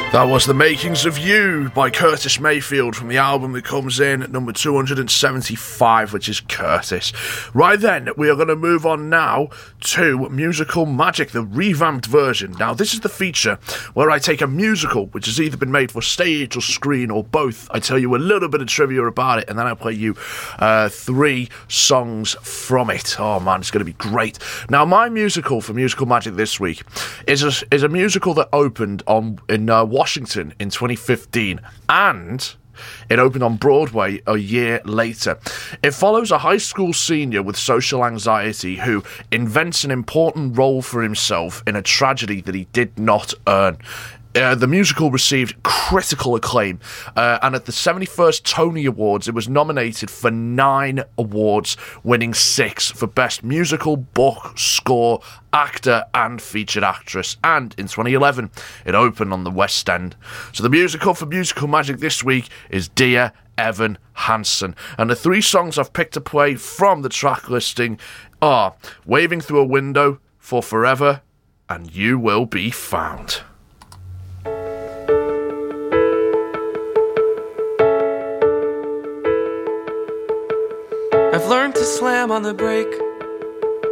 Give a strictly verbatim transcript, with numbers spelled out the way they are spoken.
That was The Makings of You by Curtis Mayfield from the album that comes in at number two hundred seventy-five, which is Curtis. Right then, we are going to move on now to Musical Magic, the revamped version. Now, this is the feature where I take a musical which has either been made for stage or screen or both. I tell you a little bit of trivia about it, and then I play you uh, three songs from it. Oh man, it's going to be great. Now, my musical for Musical Magic this week is a, is a musical that opened on in uh, Washington in twenty fifteen, and it opened on Broadway a year later. It follows a high school senior with social anxiety who invents an important role for himself in a tragedy that he did not earn. Uh, the musical received critical acclaim, uh, and at the seventy-first Tony Awards, it was nominated for nine awards, winning six for Best Musical, Book, Score, Actor, and Featured Actress. And in twenty eleven, it opened on the West End. So the musical for Musical Magic this week is Dear Evan Hansen. And the three songs I've picked to play from the track listing are Waving Through a Window, For Forever, and You Will Be Found. I've learned to slam on the brake